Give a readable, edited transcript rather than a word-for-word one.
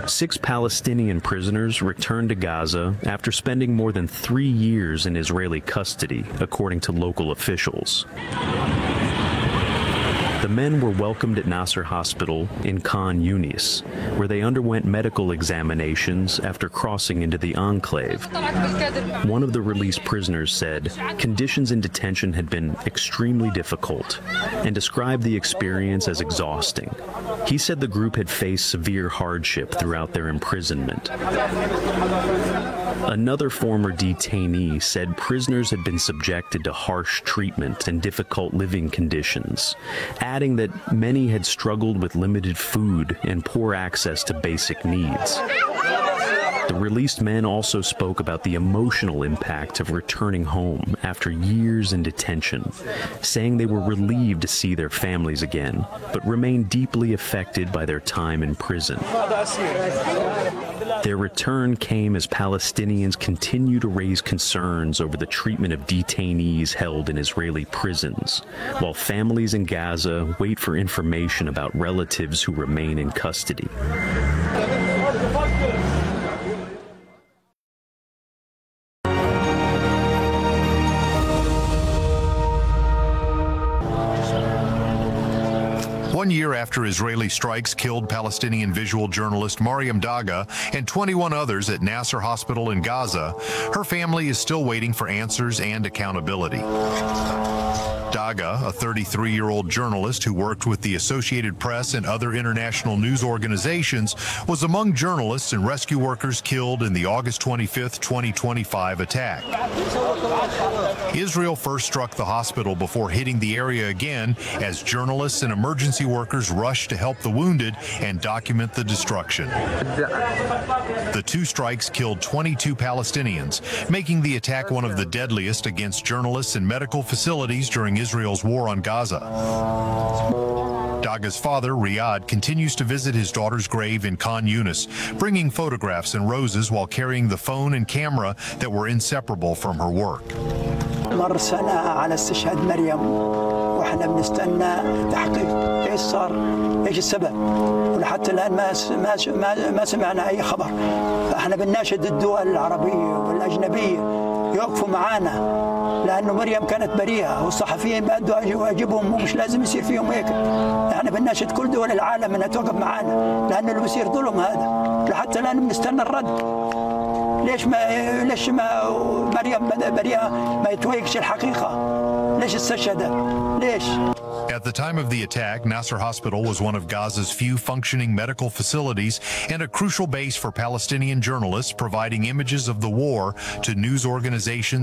6 Palestinian prisoners returned to Gaza after spending more than 3 years in Israeli custody, according to local officials. The men were welcomed at Nasser Hospital in Khan Yunis, where they underwent medical examinations after crossing into the enclave. One of the released prisoners said conditions in detention had been extremely difficult and described the experience as exhausting. He said the group had faced severe hardship throughout their imprisonment. Another former detainee said prisoners had been subjected to harsh treatment and difficult living conditions, adding that many had struggled with limited food and poor access to basic needs. The released men also spoke about the emotional impact of returning home after years in detention, saying they were relieved to see their families again, but remained deeply affected by their time in prison. Their return came as Palestinians continue to raise concerns over the treatment of detainees held in Israeli prisons, while families in Gaza wait for information about relatives who remain in custody. One year after Israeli strikes killed Palestinian visual journalist Mariam Daga and 21 others at Nasser Hospital in Gaza, her family is still waiting for answers and accountability. Daga, a 33-year-old journalist who worked with the Associated Press and other international news organizations, was among journalists and rescue workers killed in the August 25, 2025 attack. Israel first struck the hospital before hitting the area again as journalists and emergency workers rushed to help the wounded and document the destruction. The 2 strikes killed 22 Palestinians, making the attack one of the deadliest against journalists and medical facilities during Israel's war on Gaza. Daga's father, Riyad, continues to visit his daughter's grave in Khan Yunis, bringing photographs and roses while carrying the phone and camera that were inseparable from her work. مر سنة على استشهاد مريم واحنا بنستنى تحقيق ايش صار ايش السبب ولحتى الان ما سمعنا اي خبر فاحنا بنناشد الدول العربية والاجنبية يوقفوا معانا لانه مريم كانت بريئة والصحفيين بأدوا واجبهم ومش لازم يصير فيهم هيك احنا بنناشد كل دول العالم انها توقف معانا لانه اللي بيصير ظلم هذا لحتى الان بنستنى الرد ليش ما مريم بريئة ما يتويقش الحقيقة ليش استشهدت ليش. At the time of the attack, Nasser Hospital was one of Gaza's few functioning medical facilities and a crucial base for Palestinian journalists providing images of the war to news organizations